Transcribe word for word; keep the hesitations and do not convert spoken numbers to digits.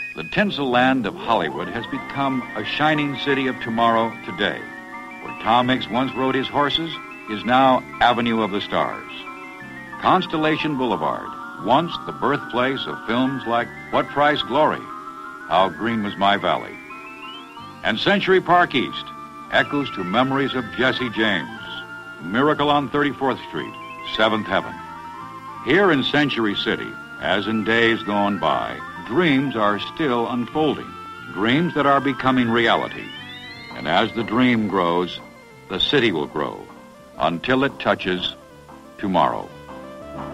The tinsel land of Hollywood has become a shining city of tomorrow today. Where Tom Mix once rode his horses is now Avenue of the Stars. Constellation Boulevard, once the birthplace of films like What Price Glory, How Green Was My Valley. And Century Park East echoes to memories of Jesse James, Miracle on thirty-fourth Street, Seventh Heaven. Here in Century City, as in days gone by, dreams are still unfolding, dreams that are becoming reality. And as the dream grows, the city will grow until it touches tomorrow.